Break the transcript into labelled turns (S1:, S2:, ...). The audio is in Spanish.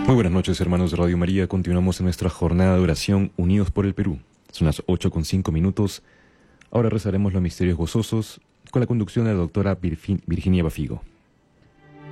S1: Muy buenas noches, hermanos de Radio María. Continuamos en nuestra jornada de oración Unidos por el Perú. Son las 8:05. Ahora rezaremos los misterios gozosos con la conducción de la doctora Virginia Bafigo.